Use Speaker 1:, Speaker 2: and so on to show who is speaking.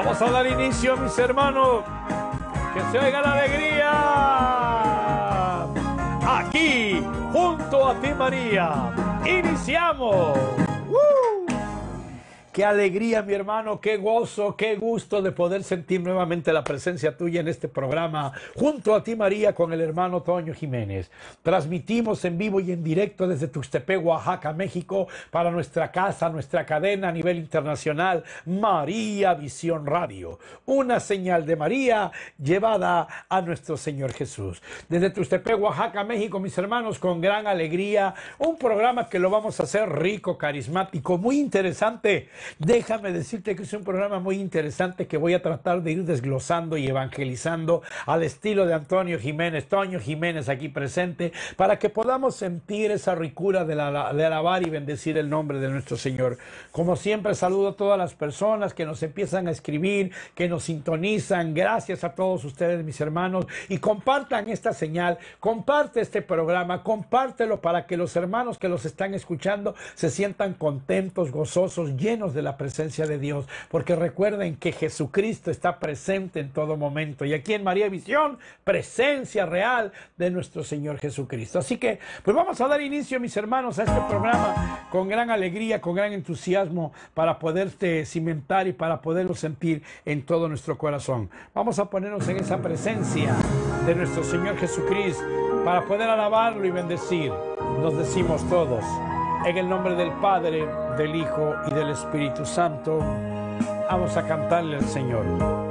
Speaker 1: Vamos a dar inicio, mis hermanos. Que se oiga la alegría. Aquí, junto a ti, María. Iniciamos. Qué alegría, mi hermano, qué gozo, qué gusto de poder sentir nuevamente la presencia tuya en este programa, junto a ti, María, con el hermano Toño Jiménez. Transmitimos en vivo y en directo desde Tuxtepec, Oaxaca, México, para nuestra casa, nuestra cadena a nivel internacional, María Visión Radio. Una señal de María llevada a nuestro Señor Jesús. Desde Tuxtepec, Oaxaca, México, mis hermanos, con gran alegría, un programa que lo vamos a hacer rico, carismático, muy interesante. Déjame decirte que es un programa muy interesante que voy a tratar de ir desglosando y evangelizando al estilo de Antonio Jiménez, Toño Jiménez aquí presente, para que podamos sentir esa ricura de alabar y bendecir el nombre de nuestro Señor. Como siempre, saludo a todas las personas que nos empiezan a escribir, que nos sintonizan. Gracias a todos ustedes, mis hermanos, y compartan esta señal, comparte este programa, compártelo para que los hermanos que los están escuchando se sientan contentos, gozosos, llenos de la presencia de Dios, porque recuerden que Jesucristo está presente en todo momento, y aquí en María Visión, presencia real de nuestro Señor Jesucristo. Así que, pues vamos a dar inicio, mis hermanos, a este programa con gran alegría, con gran entusiasmo, para poderte cimentar y para poderlo sentir en todo nuestro corazón. Vamos a ponernos en esa presencia de nuestro Señor Jesucristo, para poder alabarlo y bendecir. Nos decimos todos, en el nombre del Padre, del Hijo y del Espíritu Santo, vamos a cantarle al Señor.